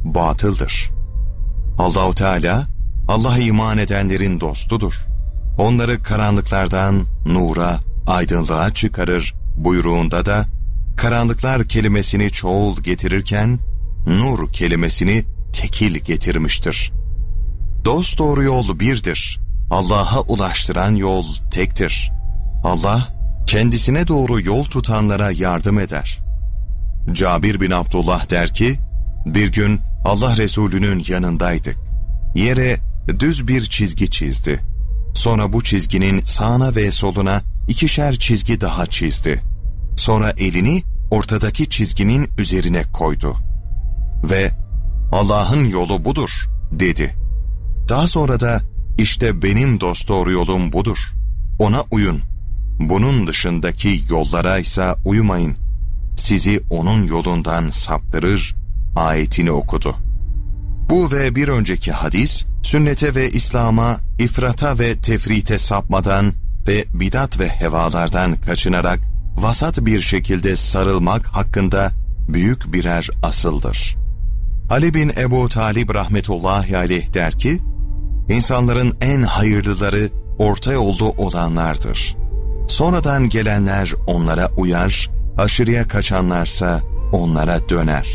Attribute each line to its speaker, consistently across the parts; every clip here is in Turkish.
Speaker 1: batıldır. Allah-u Teala, Allah'a iman edenlerin dostudur. Onları karanlıklardan nura, aydınlığa çıkarır buyruğunda da, karanlıklar kelimesini çoğul getirirken, nur kelimesini tekil getirmiştir. Dosdoğru yol birdir. Allah'a ulaştıran yol tektir. Allah, kendisine doğru yol tutanlara yardım eder. Cabir bin Abdullah der ki, bir gün Allah Resulü'nün yanındaydık. Yere düz bir çizgi çizdi. Sonra bu çizginin sağına ve soluna 2'şer çizgi daha çizdi. Sonra elini ortadaki çizginin üzerine koydu. Ve Allah'ın yolu budur dedi. Daha sonra da işte benim dosdoğru yolum budur. Ona uyun. Bunun dışındaki yollara ise uymayın. Sizi onun yolundan saptırır ayetini okudu. Bu ve bir önceki hadis, sünnete ve İslam'a, ifrata ve tefrite sapmadan ve bidat ve hevalardan kaçınarak vasat bir şekilde sarılmak hakkında büyük birer asıldır. Ali bin Ebu Talib rahmetullahi aleyh der ki, İnsanların en hayırlıları orta yolda olanlardır. Sonradan gelenler onlara uyar, aşırıya kaçanlarsa onlara döner.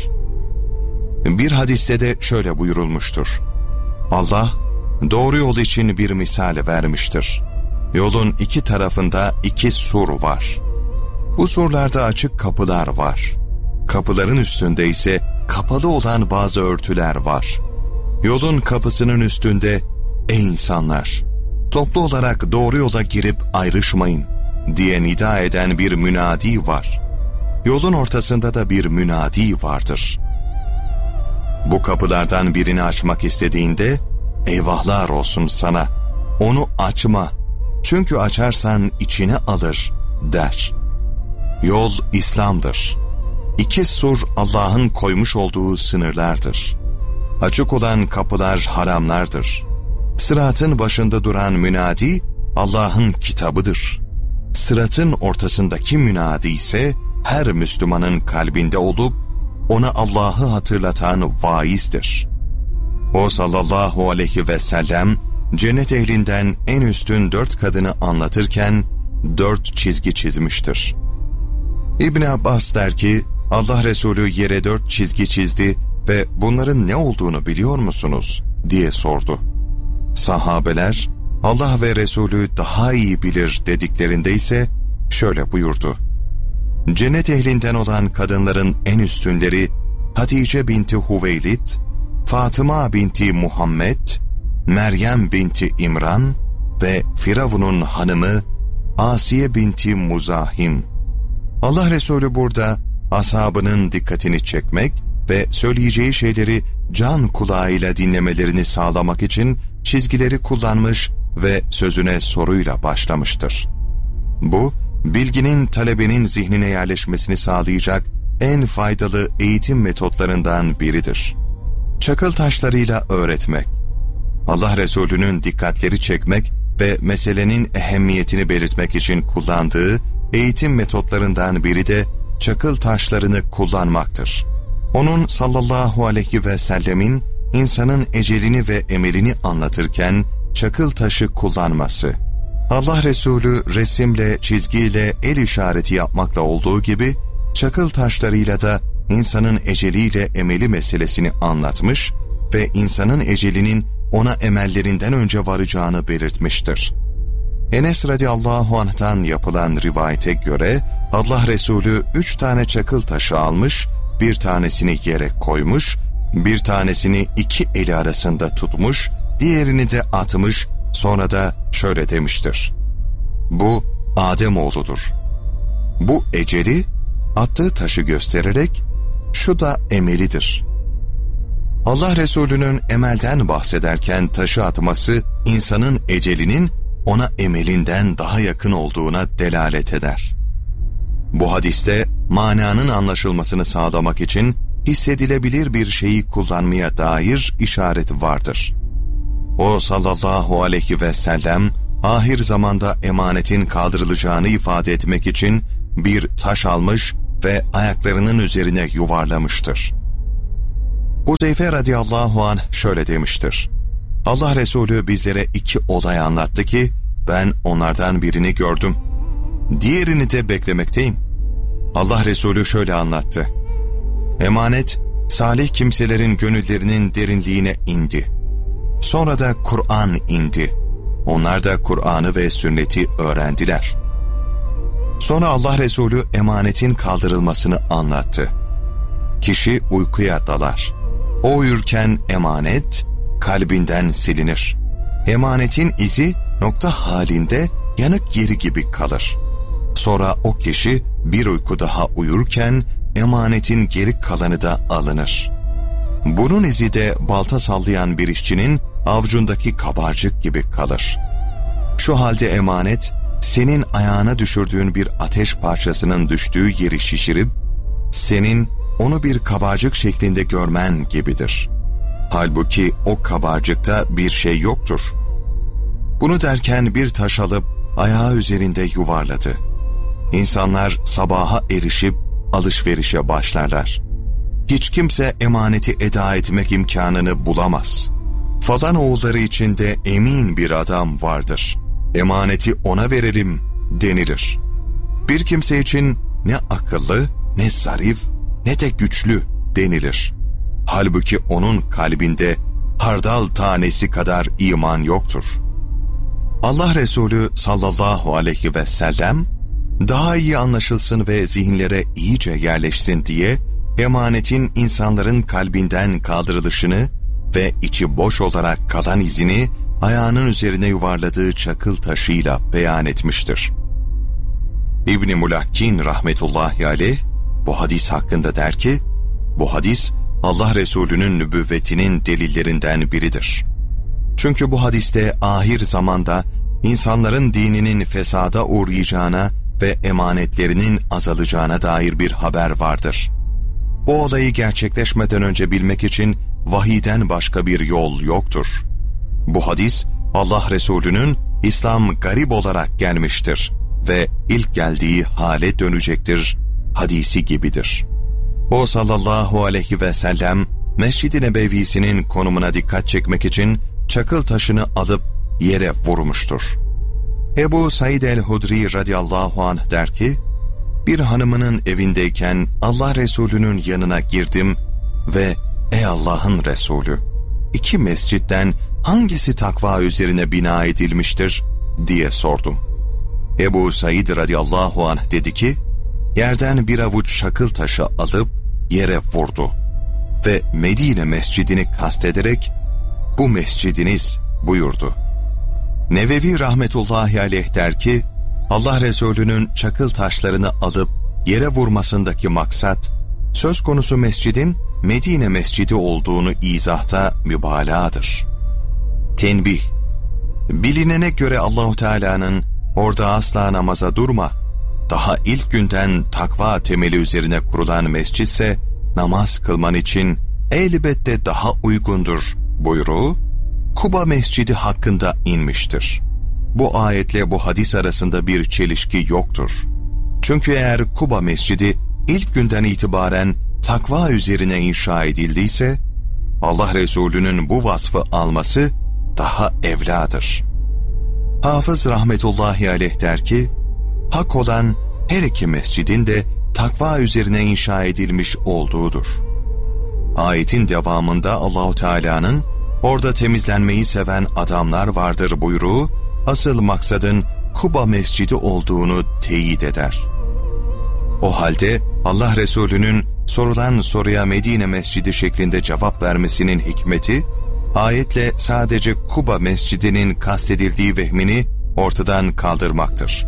Speaker 1: Bir hadiste de şöyle buyurulmuştur. Allah, doğru yol için bir misal vermiştir. Yolun 2 tarafında 2 sur var. Bu surlarda açık kapılar var. Kapıların üstünde ise kapalı olan bazı örtüler var. Yolun kapısının üstünde, ey insanlar, toplu olarak doğru yola girip ayrışmayın diye nida eden bir münadi var. Yolun ortasında da bir münadi vardır. Bu kapılardan birini açmak istediğinde, eyvahlar olsun sana, onu açma, çünkü açarsan içine alır der. Yol İslam'dır. 2 sur Allah'ın koymuş olduğu sınırlardır. Açık olan kapılar haramlardır. Sıratın başında duran münadi Allah'ın kitabıdır. Sıratın ortasındaki münadi ise her Müslümanın kalbinde olup ona Allah'ı hatırlatan vaizdir. O sallallahu aleyhi ve sellem cennet ehlinden en üstün 4 kadını anlatırken 4 çizgi çizmiştir. İbn Abbas der ki, Allah Resulü yere 4 çizgi çizdi ve bunların ne olduğunu biliyor musunuz diye sordu. Sahabeler, Allah ve Resulü daha iyi bilir dediklerinde ise şöyle buyurdu. Cennet ehlinden olan kadınların en üstünleri Hatice binti Hüveylid, Fatıma binti Muhammed, Meryem binti İmran ve Firavun'un hanımı Asiye binti Muzahim. Allah Resulü burada ashabının dikkatini çekmek ve söyleyeceği şeyleri can kulağıyla dinlemelerini sağlamak için çizgileri kullanmış ve sözüne soruyla başlamıştır. Bu, bilginin talebenin zihnine yerleşmesini sağlayacak en faydalı eğitim metotlarından biridir. Çakıl taşlarıyla öğretmek, Allah Resulü'nün dikkatleri çekmek ve meselenin ehemmiyetini belirtmek için kullandığı eğitim metotlarından biri de çakıl taşlarını kullanmaktır. Onun sallallahu aleyhi ve sellemin insanın ecelini ve emelini anlatırken çakıl taşı kullanması, Allah Resulü resimle, çizgiyle, el işareti yapmakla olduğu gibi çakıl taşlarıyla da insanın eceliyle emeli meselesini anlatmış ve insanın ecelinin ona emellerinden önce varacağını belirtmiştir. Enes radıyallahu anh'tan yapılan rivayete göre Allah Resulü 3 tane çakıl taşı almış, bir tanesini yere koymuş, bir tanesini 2 eli arasında tutmuş, diğerini de atmış, sonra da şöyle demiştir. Bu Ademoğludur. Bu eceli, attığı taşı göstererek, şu da emelidir. Allah Resulü'nün emelden bahsederken taşı atması, insanın ecelinin ona emelinden daha yakın olduğuna delalet eder. Bu hadiste mananın anlaşılmasını sağlamak için hissedilebilir bir şeyi kullanmaya dair işaret vardır. O sallallahu aleyhi ve sellem ahir zamanda emanetin kaldırılacağını ifade etmek için bir taş almış ve ayaklarının üzerine yuvarlamıştır. Huzeyfe radıyallahu anh şöyle demiştir. Allah Resulü bizlere 2 olay anlattı ki ben onlardan birini gördüm. Diğerini de beklemekteyim. Allah Resulü şöyle anlattı. Emanet, salih kimselerin gönüllerinin derinliğine indi. Sonra da Kur'an indi. Onlar da Kur'an'ı ve sünneti öğrendiler. Sonra Allah Resulü emanetin kaldırılmasını anlattı. Kişi uykuya dalar. O uyurken emanet kalbinden silinir. Emanetin izi nokta halinde yanık yeri gibi kalır. Sonra o kişi bir uyku daha uyurken emanetin geri kalanı da alınır. Bunun izi de balta sallayan bir işçinin avucundaki kabarcık gibi kalır. Şu halde emanet, senin ayağına düşürdüğün bir ateş parçasının düştüğü yeri şişirip, senin onu bir kabarcık şeklinde görmen gibidir. Halbuki o kabarcıkta bir şey yoktur. Bunu derken bir taş alıp ayağı üzerinde yuvarladı. İnsanlar sabaha erişip alışverişe başlarlar. Hiç kimse emaneti eda etmek imkanını bulamaz. Falan oğulları içinde emin bir adam vardır. Emaneti ona verelim denilir. Bir kimse için ne akıllı, ne zarif, ne de güçlü denilir. Halbuki onun kalbinde hardal tanesi kadar iman yoktur. Allah Resulü sallallahu aleyhi ve sellem daha iyi anlaşılsın ve zihinlere iyice yerleşsin diye emanetin insanların kalbinden kaldırılışını ve içi boş olarak kalan izini ayağının üzerine yuvarladığı çakıl taşıyla beyan etmiştir. İbn-i Mulakkin rahmetullahi aleyh bu hadis hakkında der ki, bu hadis Allah Resulü'nün nübüvvetinin delillerinden biridir. Çünkü bu hadiste ahir zamanda insanların dininin fesada uğrayacağına ve emanetlerinin azalacağına dair bir haber vardır. Bu olayı gerçekleşmeden önce bilmek için vahiyden başka bir yol yoktur. Bu hadis Allah Resulü'nün İslam garip olarak gelmiştir ve ilk geldiği hale dönecektir hadisi gibidir. O sallallahu aleyhi ve sellem Mescid-i Nebevi'sinin konumuna dikkat çekmek için çakıl taşını alıp yere vurmuştur. Ebu Said el-Hudri radıyallahu anh der ki, bir hanımının evindeyken Allah Resulü'nün yanına girdim ve ey Allah'ın Resulü, 2 mescitten hangisi takva üzerine bina edilmiştir diye sordum. Ebu Said radıyallahu anh dedi ki, yerden bir avuç çakıl taşı alıp yere vurdu ve Medine mescidini kastederek bu mescidiniz buyurdu. Nevevi rahmetullahi aleyh der ki, Allah Resulü'nün çakıl taşlarını alıp yere vurmasındaki maksat, söz konusu mescidin Medine mescidi olduğunu izahta mübalağadır. Tenbih: bilinene göre Allahu Teala'nın orada asla namaza durma, daha ilk günden takva temeli üzerine kurulan mescitse namaz kılman için elbette daha uygundur buyruğu Kuba Mescidi hakkında inmiştir. Bu ayetle bu hadis arasında bir çelişki yoktur. Çünkü eğer Kuba Mescidi ilk günden itibaren takva üzerine inşa edildiyse, Allah Resulü'nün bu vasfı alması daha evladır. Hafız rahmetullahi aleyh der ki, hak olan her 2 mescidin de takva üzerine inşa edilmiş olduğudur. Ayetin devamında Allahu Teala'nın orada temizlenmeyi seven adamlar vardır buyruğu, asıl maksadın Kuba Mescidi olduğunu teyit eder. O halde Allah Resulü'nün sorulan soruya Medine Mescidi şeklinde cevap vermesinin hikmeti, ayetle sadece Kuba Mescidi'nin kastedildiği vehmini ortadan kaldırmaktır.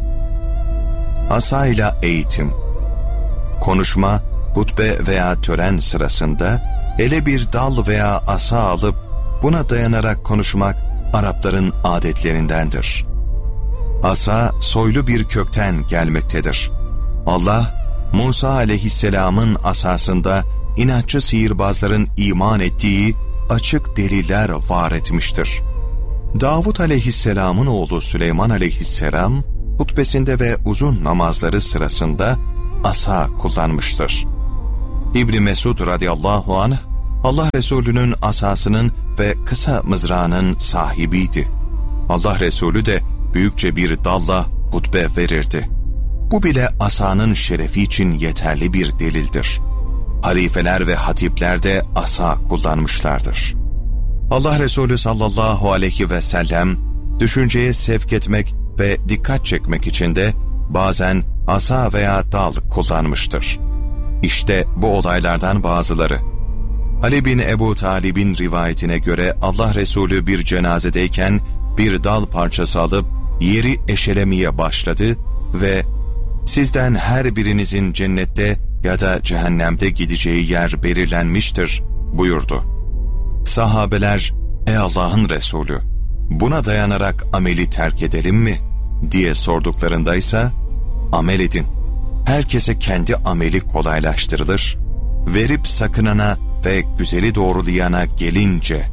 Speaker 1: Asayla eğitim. Konuşma, hutbe veya tören sırasında ele bir dal veya asa alıp buna dayanarak konuşmak Arapların adetlerindendir. Asa soylu bir kökten gelmektedir. Allah, Musa aleyhisselamın asasında inatçı sihirbazların iman ettiği açık deliller var etmiştir. Davud aleyhisselamın oğlu Süleyman aleyhisselam, hutbesinde ve uzun namazları sırasında asa kullanmıştır. İbn Mesud radıyallahu anh, Allah Resulü'nün asasının ve kısa mızrağının sahibiydi. Allah Resulü de büyükçe bir dalla hutbe verirdi. Bu bile asanın şerefi için yeterli bir delildir. Halifeler ve hatipler de asa kullanmışlardır. Allah Resulü sallallahu aleyhi ve sellem düşünceye sevk etmek ve dikkat çekmek için de bazen asa veya dal kullanmıştır. İşte bu olaylardan bazıları. Ali bin Ebu Talib'in rivayetine göre Allah Resulü bir cenazedeyken bir dal parçası alıp yeri eşelemeye başladı ve "Sizden her birinizin cennette ya da cehennemde gideceği yer belirlenmiştir" buyurdu. Sahabeler, "Ey Allah'ın Resulü, buna dayanarak ameli terk edelim mi?" diye sorduklarındaysa, "Amel edin. Herkese kendi ameli kolaylaştırılır. Verip sakınana ve güzeli doğrulayana gelince."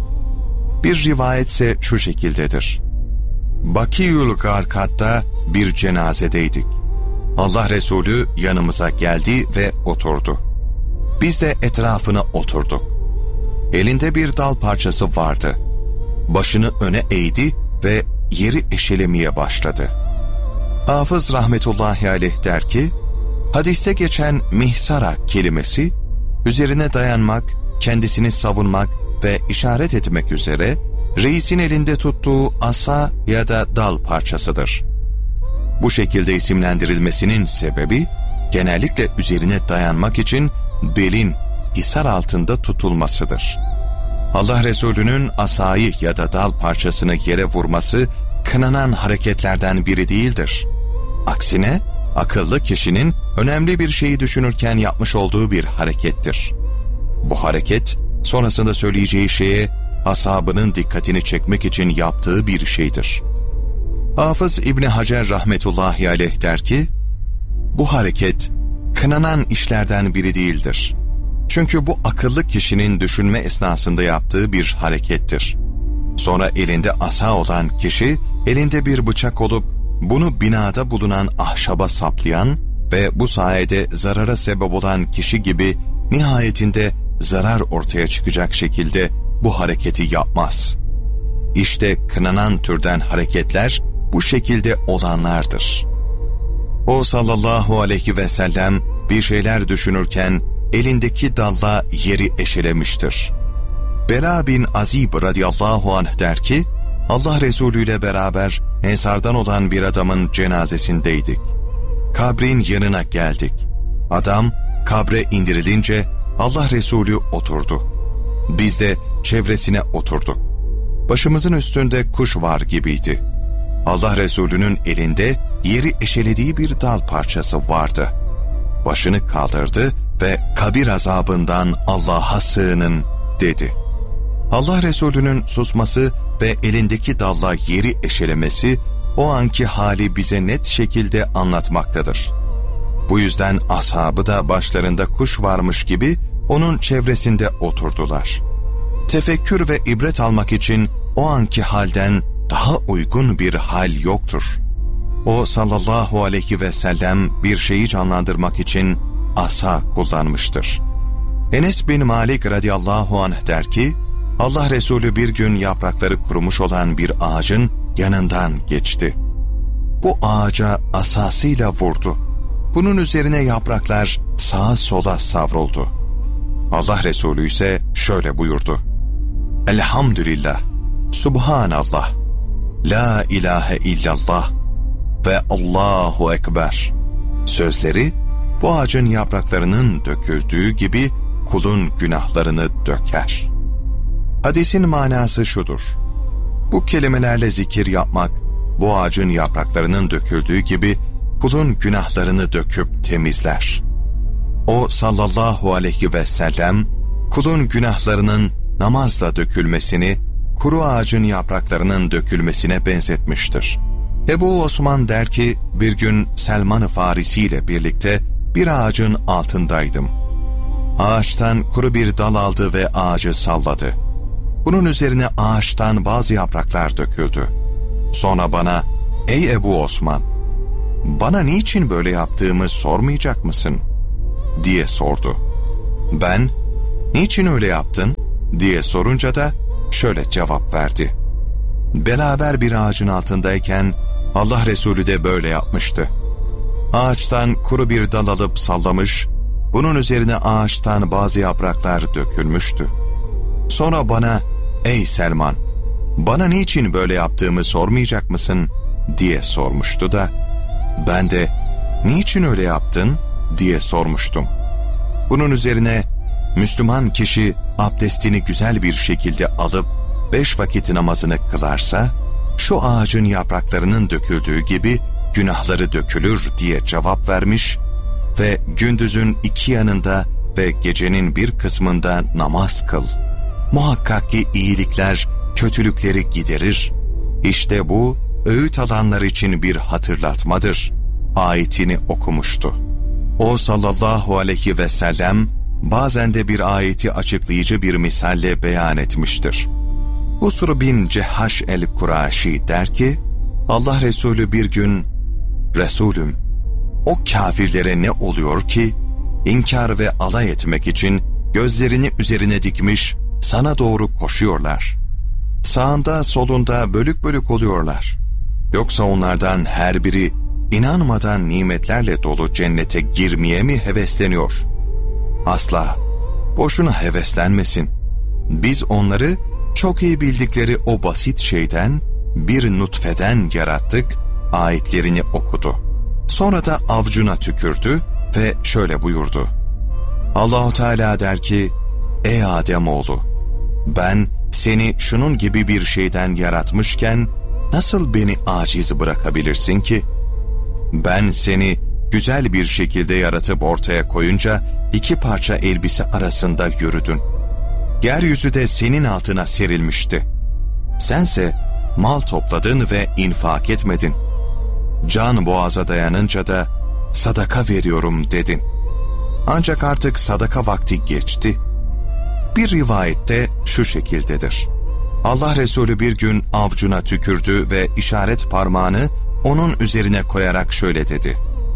Speaker 1: Bir rivayetse şu şekildedir. Bakî'ül Garkat'ta bir cenazedeydik. Allah Resulü yanımıza geldi ve oturdu. Biz de etrafına oturduk. Elinde bir dal parçası vardı. Başını öne eğdi ve yeri eşelemeye başladı. Hafız rahmetullahi aleyh der ki, hadiste geçen mihsara kelimesi, üzerine dayanmak, kendisini savunmak ve işaret etmek üzere reisin elinde tuttuğu asa ya da dal parçasıdır. Bu şekilde isimlendirilmesinin sebebi, genellikle üzerine dayanmak için belin hisar altında tutulmasıdır. Allah Resulü'nün asayı ya da dal parçasını yere vurması kınanan hareketlerden biri değildir. Aksine akıllı kişinin önemli bir şeyi düşünürken yapmış olduğu bir harekettir. Bu hareket sonrasında söyleyeceği şeye ashabının dikkatini çekmek için yaptığı bir şeydir. Hafız İbni Hacer rahmetullahi aleyh der ki, bu hareket kınanan işlerden biri değildir. Çünkü bu akıllı kişinin düşünme esnasında yaptığı bir harekettir. Sonra elinde asa olan kişi, elinde bir bıçak olup bunu binada bulunan ahşaba saplayan ve bu sayede zarara sebep olan kişi gibi nihayetinde zarar ortaya çıkacak şekilde bu hareketi yapmaz. İşte kınanan türden hareketler bu şekilde olanlardır. O sallallahu aleyhi ve sellem bir şeyler düşünürken elindeki dalla yeri eşelemiştir. Bera bin Azib radıyallahu anh der ki, Allah Resulü ile beraber Ensardan olan bir adamın cenazesindeydik. Kabrin yanına geldik. Adam kabre indirilince Allah Resulü oturdu. Biz de çevresine oturduk. Başımızın üstünde kuş var gibiydi. Allah Resulü'nün elinde yeri eşelediği bir dal parçası vardı. Başını kaldırdı ve kabir azabından Allah'a sığının dedi. Allah Resulü'nün susması ve elindeki dalla yeri eşelemesi o anki hali bize net şekilde anlatmaktadır. Bu yüzden ashabı da başlarında kuş varmış gibi onun çevresinde oturdular. Tefekkür ve ibret almak için o anki halden daha uygun bir hal yoktur. O sallallahu aleyhi ve sellem bir şeyi canlandırmak için asa kullanmıştır. Enes bin Malik radıyallahu anh der ki, Allah Resulü bir gün yaprakları kurumuş olan bir ağacın yanından geçti. Bu ağaca asasıyla vurdu. Bunun üzerine yapraklar sağa sola savruldu. Allah Resulü ise şöyle buyurdu: Elhamdülillah, Subhanallah, La ilahe illallah ve Allahu Ekber. Sözleri bu ağacın yapraklarının döküldüğü gibi kulun günahlarını döker. Hadisin manası şudur: bu kelimelerle zikir yapmak, bu ağacın yapraklarının döküldüğü gibi kulun günahlarını döküp temizler. O sallallahu aleyhi ve sellem, kulun günahlarının namazla dökülmesini, kuru ağacın yapraklarının dökülmesine benzetmiştir. Ebu Osman der ki, bir gün Selman-ı Farisi ile birlikte bir ağacın altındaydım. Ağaçtan kuru bir dal aldı ve ağacı salladı. Bunun üzerine ağaçtan bazı yapraklar döküldü. Sonra bana, ey Ebu Osman, bana niçin böyle yaptığımı sormayacak mısın diye sordu. Ben, "Niçin öyle yaptın?" diye sorunca da şöyle cevap verdi: "Beraber bir ağacın altındayken Allah Resulü de böyle yapmıştı. Ağaçtan kuru bir dal alıp sallamış, bunun üzerine ağaçtan bazı yapraklar dökülmüştü. Sonra bana, 'Ey Selman, bana niçin böyle yaptığımı sormayacak mısın?' diye sormuştu da ben de 'Niçin öyle yaptın?' diye sormuştum. Bunun üzerine Müslüman kişi abdestini güzel bir şekilde alıp 5 vakit namazını kılarsa, şu ağacın yapraklarının döküldüğü gibi günahları dökülür diye cevap vermiş ve gündüzün 2 yanında ve gecenin bir kısmında namaz kıl. Muhakkak ki iyilikler kötülükleri giderir. İşte bu öğüt alanlar için bir hatırlatmadır" ayetini okumuştu. O sallallahu aleyhi ve sellem bazen de bir ayeti açıklayıcı bir misalle beyan etmiştir. Busr bin Cehhaş el-Kuraşi der ki, Allah Resulü bir gün, "Resulüm, o kafirlere ne oluyor ki inkar ve alay etmek için gözlerini üzerine dikmiş sana doğru koşuyorlar. Sağında solunda bölük bölük oluyorlar. Yoksa onlardan her biri inanmadan nimetlerle dolu cennete girmeye mi hevesleniyor? Asla, boşuna heveslenmesin. Biz onları çok iyi bildikleri o basit şeyden, bir nutfeden yarattık" ayetlerini okudu. Sonra da avcuna tükürdü ve şöyle buyurdu: Allahu Teala der ki, "Ey Ademoğlu, ben seni şunun gibi bir şeyden yaratmışken nasıl beni aciz bırakabilirsin ki? Ben seni güzel bir şekilde yaratıp ortaya koyunca 2 parça elbise arasında yürüdün. Yeryüzü de senin altına serilmişti. Sense mal topladın ve infak etmedin. Can boğaza dayanınca da sadaka veriyorum dedin. Ancak artık sadaka vakti geçti." Bir rivayette şu şekildedir: Allah Resulü bir gün avcuna tükürdü ve işaret parmağını onun üzerine koyarak şöyle dedi: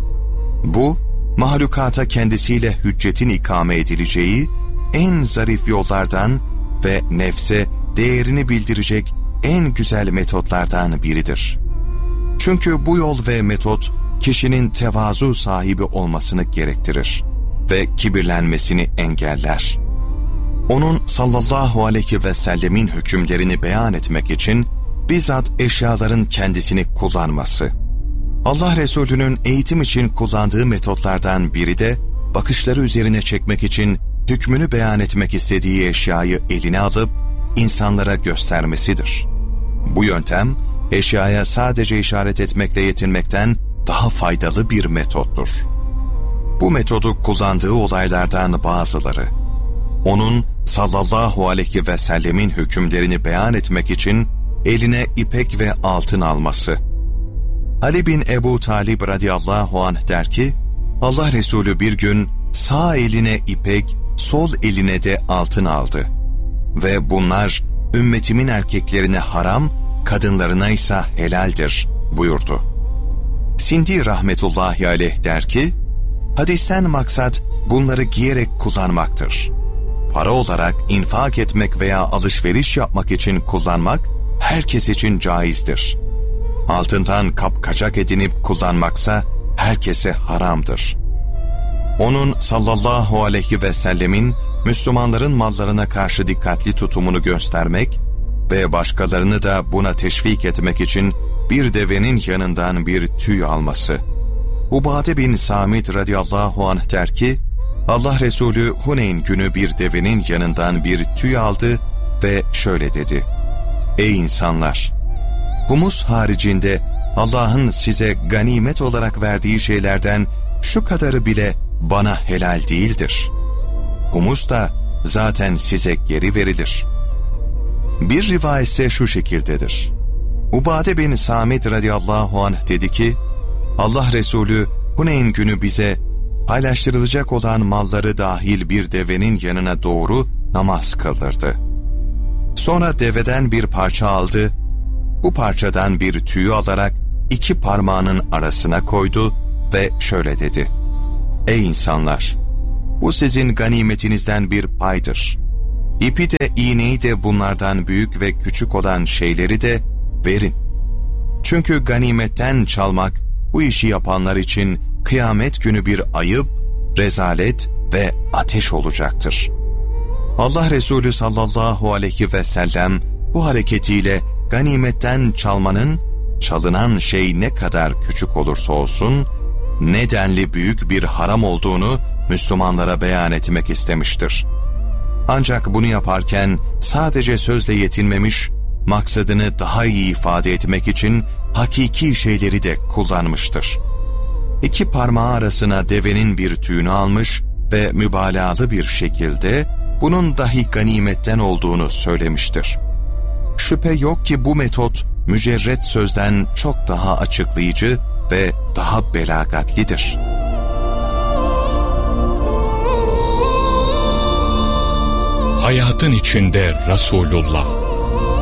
Speaker 1: "Bu, mahlukata kendisiyle hüccetin ikame edileceği en zarif yollardan ve nefse değerini bildirecek en güzel metotlardan biridir. Çünkü bu yol ve metot kişinin tevazu sahibi olmasını gerektirir ve kibirlenmesini engeller. Onun sallallahu aleyhi ve sellemin hükümlerini beyan etmek için bizzat eşyaların kendisini kullanması. Allah Resulü'nün eğitim için kullandığı metotlardan biri de bakışları üzerine çekmek için hükmünü beyan etmek istediği eşyayı eline alıp insanlara göstermesidir. Bu yöntem eşyaya sadece işaret etmekle yetinmekten daha faydalı bir metottur. Bu metodu kullandığı olaylardan bazıları, onun sallallahu aleyhi ve sellemin hükümlerini beyan etmek için eline ipek ve altın alması. Ali bin Ebu Talib radıyallahu anh der ki, Allah Resulü bir gün sağ eline ipek, sol eline de altın aldı. Ve bunlar ümmetimin erkeklerine haram, kadınlarına ise helaldir buyurdu. Sindi rahmetullahi aleyh der ki, hadisten maksat bunları giyerek kullanmaktır. Para olarak infak etmek veya alışveriş yapmak için kullanmak herkes için caizdir. Altından kapkaçak edinip kullanmaksa herkese haramdır. Onun sallallahu aleyhi ve sellemin Müslümanların mallarına karşı dikkatli tutumunu göstermek ve başkalarını da buna teşvik etmek için bir devenin yanından bir tüy alması. Ubade bin Samit radıyallahu anh der ki, Allah Resulü Huneyn günü bir devenin yanından bir tüy aldı ve şöyle dedi: Ey insanlar! Humus haricinde Allah'ın size ganimet olarak verdiği şeylerden şu kadarı bile bana helal değildir. Humus da zaten size geri verilir. Bir rivayetse şu şekildedir: Ubade bin Samit radıyallahu anh dedi ki, Allah Resulü Huneyn günü bize paylaştırılacak olan malları dahil bir devenin yanına doğru namaz kıldırdı. Sonra deveden bir parça aldı, bu parçadan bir tüyü alarak 2 parmağının arasına koydu ve şöyle dedi: Ey insanlar! Bu sizin ganimetinizden bir paydır. İpi de iğneyi de bunlardan büyük ve küçük olan şeyleri de verin. Çünkü ganimetten çalmak bu işi yapanlar için kıyamet günü bir ayıp, rezalet ve ateş olacaktır. Allah Resulü sallallahu aleyhi ve sellem bu hareketiyle ganimetten çalmanın, çalınan şey ne kadar küçük olursa olsun, nedenli büyük bir haram olduğunu Müslümanlara beyan etmek istemiştir. Ancak bunu yaparken sadece sözle yetinmemiş, maksadını daha iyi ifade etmek için hakiki şeyleri de kullanmıştır. 2 parmağı arasına devenin bir tüyünü almış ve mübalağalı bir şekilde bunun dahi ganimetten olduğunu söylemiştir. Şüphe yok ki bu metot mücerret sözden çok daha açıklayıcı ve daha belagatlidir.
Speaker 2: Hayatın içinde Resulullah.